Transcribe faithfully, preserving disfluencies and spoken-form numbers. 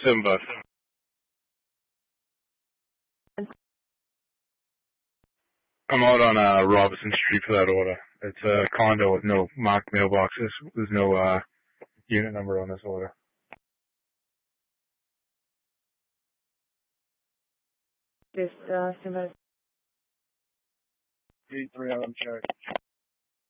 Seven bucks. I'm out on uh, Robinson Street for that order. It's a condo with no marked mailboxes. There's no uh, unit number on this order. This uh, Simba. eight three, I'm sorry.